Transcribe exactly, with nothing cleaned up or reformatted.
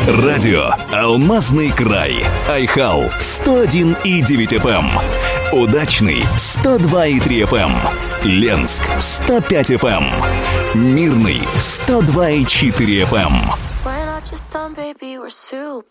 Радио «Алмазный край». Айхал сто один и девять эф эм. Удачный сто два и три эф эм. Ленск сто пять эф эм. Мирный сто два и четыре эф эм.